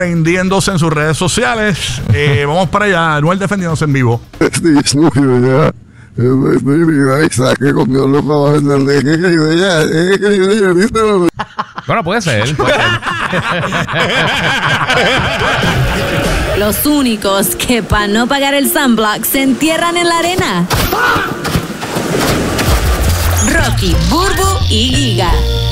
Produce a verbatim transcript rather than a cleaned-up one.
Vendiéndose en sus redes sociales. Eh, vamos para allá. Anuel defendiéndose en vivo. Estoy sucio ya. Estoy saqué con Dios lo para vender. ¿Qué idea? ¿Qué idea? Bueno, puede ser. Puede ser. Los únicos que para no pagar el sunblock se entierran en la arena. Rocky, Burbu y Giga.